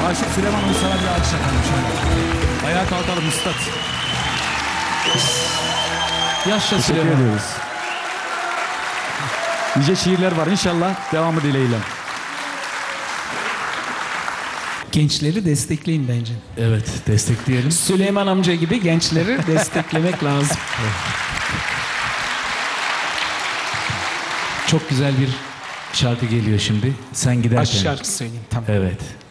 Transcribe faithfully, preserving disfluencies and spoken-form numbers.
Aşık Süleyman Usta'na bir alkış yapalım şöyle. Ayağa kalkalım üstad. Yaşa Teşekkür Süleyman. ediyoruz. Nice şiirler var inşallah. Devamı dileğiyle. Gençleri destekleyin bence. Evet, destekleyelim. Süleyman amca gibi gençleri desteklemek lazım. Çok güzel bir şarkı geliyor şimdi. Sen giderken. Aşk şarkı söyleyeyim tamam. Evet.